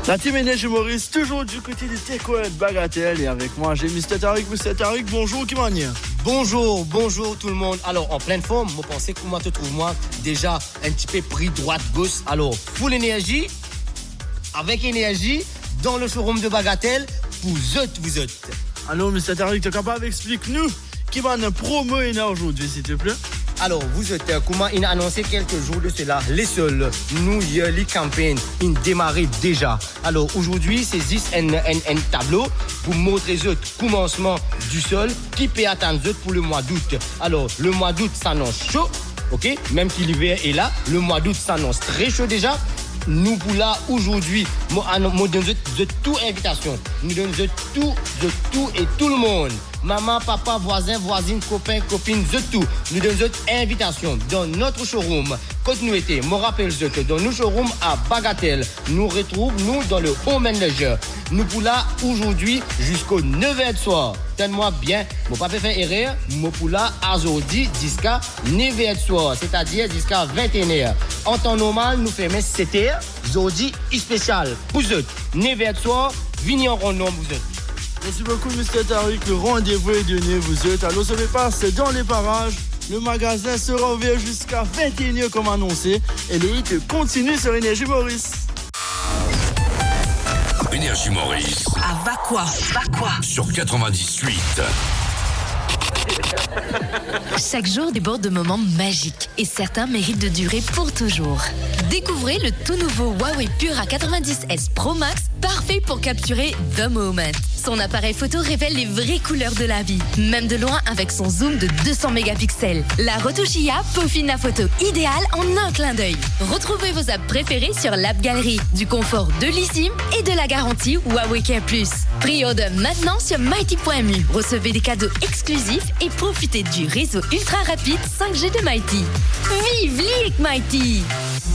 La team Énergie Maurice, toujours du côté des Tequoia Bagatelle. Et avec moi, j'ai Mr. Tariq. Mr. Tariq, bonjour, qui manie? Bonjour tout le monde. Alors, en pleine forme, vous pensez comment te trouve-moi? Déjà, un petit peu pris droite-gauche. Alors, full énergie, avec énergie, dans le showroom de Bagatelle, vous êtes. Alors, Mr. Tariq, tu es capable d'expliquer-nous qui va nous promo aujourd'hui, s'il te plaît? Alors, vous êtes, comment il a annoncé quelques jours de cela, les seuls New Yearly Campaign, il démarrait déjà. Alors, aujourd'hui, c'est juste un tableau pour montrer le commencement du sol qui peut attendre pour le mois d'août. Alors, le mois d'août s'annonce chaud, ok? Même si l'hiver est là, le mois d'août s'annonce très chaud déjà. Nous pour là aujourd'hui, nous donnons de toute invitation. Nous donnons de tout et tout le monde. Maman, papa, voisin, voisine, copain, copine, de tout. Nous donnons de invitation dans notre showroom. Continuité, me rappelle dans nos showrooms à Bagatelle. Nous retrouvons nous dans le Home and Leisure. Nous pour là aujourd'hui jusqu'au 9h du soir. Tenez-moi bien, mon papa fait erreur, mon pour là aujourd'hui jusqu'à 9h du soir, c'est-à-dire jusqu'à 21h. En temps normal, nous faisons 7h, aujourd'hui spécial. Vous êtes 9h du soir, venez en rond, vous êtes. Merci beaucoup, Mr. Tariq. Le rendez-vous est donné, vous êtes. Alors, ça se passe dans les parages. Le magasin sera ouvert jusqu'à 21h comme annoncé. Et le hit continue sur Énergie Maurice. Énergie Maurice. À Vaqua. Sur 98. Chaque jour déborde de moments magiques et certains méritent de durer pour toujours. Découvrez le tout nouveau Huawei Pura 90S Pro Max, parfait pour capturer the moment. Son appareil photo révèle les vraies couleurs de la vie, même de loin avec son zoom de 200 mégapixels. La retouche IA peaufine la photo idéale en un clin d'œil. Retrouvez vos apps préférées sur l'App Galerie, du confort de l'eSIM et de la garantie Huawei Care+. Pre-order maintenant sur mighty.mu. Recevez des cadeaux exclusifs et profitez du réseau ultra rapide 5G de Mighty. Vive l'IC Mighty!